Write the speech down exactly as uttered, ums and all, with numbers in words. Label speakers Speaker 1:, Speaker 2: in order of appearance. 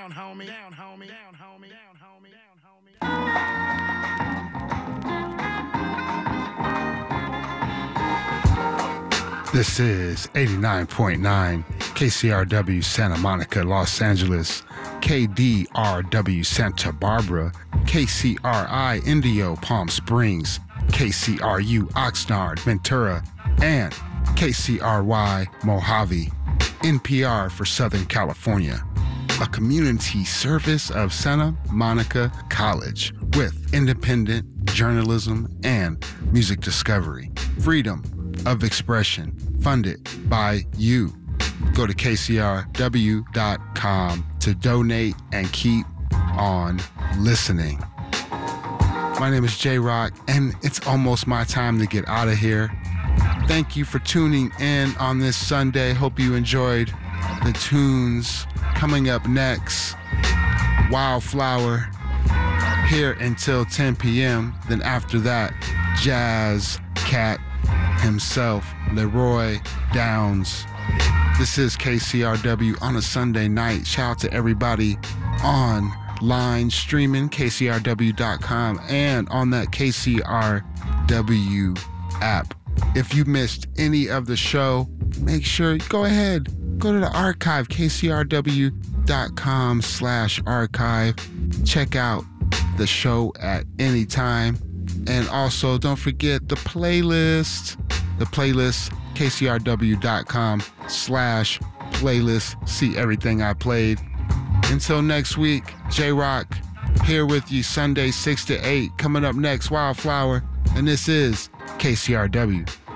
Speaker 1: down, homie. Down, homie. Down, homie. Down, homie. Down, homie. This is eighty-nine point nine K C R W Santa Monica, Los Angeles, K D R W Santa Barbara, K C R I Indio Palm Springs, K C R U Oxnard, Ventura, and K C R Y Mojave, N P R for Southern California, a community service of Santa Monica College with independent journalism and music discovery, freedom of expression, funded by you. Go to K C R W dot com to donate and keep on listening. My name is J-Rock, and it's almost my time to get out of here. Thank you for tuning in on this Sunday. Hope you enjoyed the tunes. Coming up next, Wildflower, here until ten p.m. Then after that, Jazz Cat himself, Leroy Downs. This is K C R W on a Sunday night. Shout out to everybody online streaming, K C R W dot com, and on that K C R W app. If you missed any of the show, make sure you go ahead, go to the archive, K C R W dot com slash archive. Check out the show at any time. And also, don't forget the playlist. The playlist, K C R W dot com slash playlist. See everything I played. Until next week, J-Rock here with you Sunday six to eight. Coming up next, Wildflower. And this is K C R W.